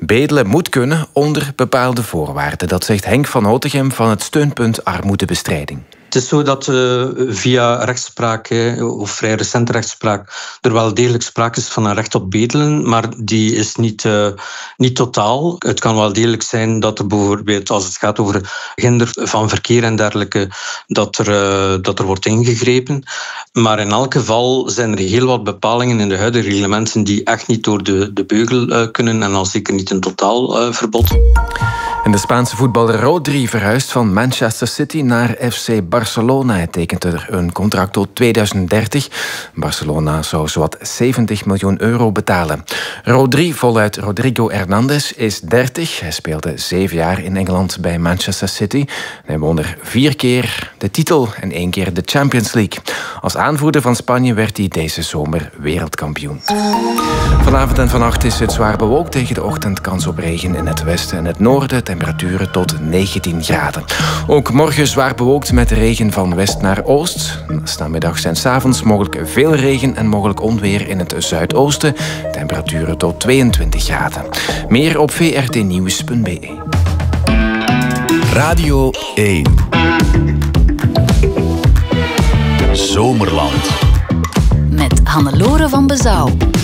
Bedelen moet kunnen onder bepaalde voorwaarden. Dat zegt Henk van Hotegem van het steunpunt Armoedebestrijding. Het is zo dat via rechtspraak, of vrij recente rechtspraak, er wel degelijk sprake is van een recht op bedelen, maar die is niet totaal. Het kan wel degelijk zijn dat er bijvoorbeeld, als het gaat over hinder van verkeer en dergelijke, dat er wordt ingegrepen. Maar in elk geval zijn er heel wat bepalingen in de huidige reglementen die echt niet door de beugel kunnen en al zeker niet een totaal verbod. En de Spaanse voetballer Rodri verhuist van Manchester City naar FC Barcelona. Hij tekent er een contract tot 2030. Barcelona zou zowat 70 miljoen euro betalen. Rodri, voluit Rodrigo Hernandez, is 30. Hij speelde 7 jaar in Engeland bij Manchester City. Hij won er 4 keer de titel en 1 keer de Champions League. Als aanvoerder van Spanje werd hij deze zomer wereldkampioen. Vanavond en vannacht is het zwaar bewolkt. Tegen de ochtend kans op regen in het westen en het noorden. Temperaturen tot 19 graden. Ook morgen zwaar bewolkt met regen van west naar oost. 's Namiddags en 's avonds mogelijk veel regen en mogelijk onweer in het zuidoosten. Temperaturen tot 22 graden. Meer op vrtnieuws.be. Radio 1. Zomerland. Met Hannelore van Bezouw.